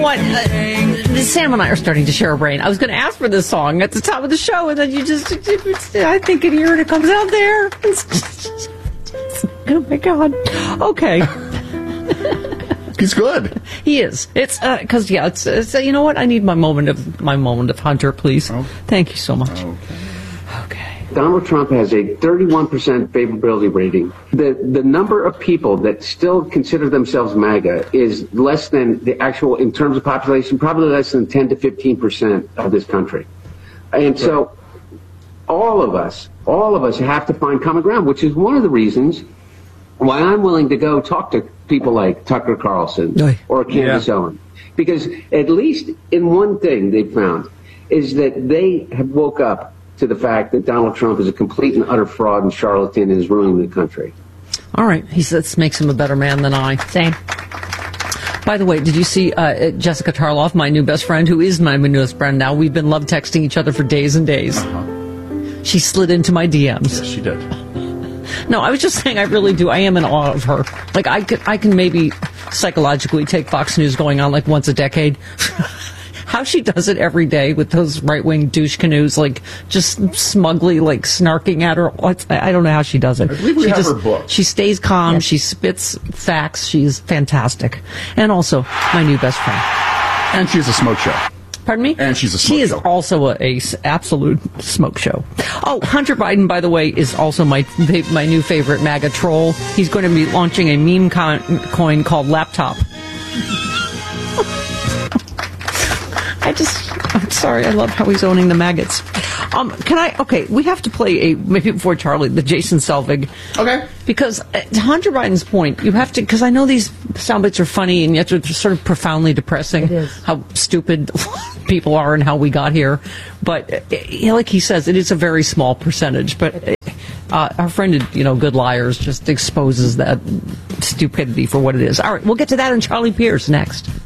What? Sam and I are starting to share a brain. I was going to ask for this song at the top of the show, and then you just, I think in here and it comes out there. Oh my God. Okay. He's good. He is. It's because it's you know what? I need my moment of Hunter, please. Oh. Thank you so much. Okay. Donald Trump has a 31% favorability rating. The number of people that still consider themselves MAGA is less than the actual, in terms of population, probably less than 10 to 15% of this country. And so all of us have to find common ground, which is one of the reasons why I'm willing to go talk to people like Tucker Carlson or Candace Owens. Because at least in one thing they've found is that they have woke up to the fact that Donald Trump is a complete and utter fraud and charlatan and is ruining the country. All right. He says this makes him a better man than I. Same. By the way, did you see Jessica Tarloff, my new best friend, who is my newest friend now? We've been love texting each other for days and days. She slid into my DMs. Yes, she did. No, I was just saying I really do. I am in awe of her. Like, I can maybe psychologically take Fox News going on like once a decade. How she does it every day with those right-wing douche canoes, like, just smugly, like, snarking at her. I don't know how she does it. I believe we have her book. She stays calm. She spits facts. She's fantastic. And also, my new best friend. And she's a smoke show. Pardon me? And she's a smoke show. She is also a absolute smoke show. Oh, Hunter Biden, by the way, is also my new favorite MAGA troll. He's going to be launching a meme coin called Laptop. I'm sorry, I love how he's owning the maggots. We have to play maybe before Charlie, the Jason Selvig. Okay. Because to Hunter Biden's point, you have to, because I know these sound bites are funny and yet they're sort of profoundly depressing. It is. How stupid people are and how we got here. But, like he says, it is a very small percentage. But our friend, Good Liars just exposes that stupidity for what it is. All right, we'll get to that on Charlie Pierce next.